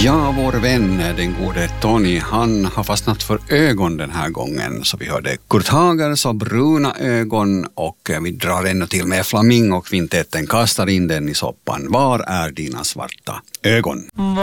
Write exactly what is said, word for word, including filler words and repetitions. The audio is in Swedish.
Ja, vår vän, den gode Tony, han har fastnat för ögon den här gången. Så vi hörde Kurt Hagers och Bruna ögon och vi drar ännu till med Flamingo-kvintetten, kastar in den i soppan. Var är dina svarta ögon?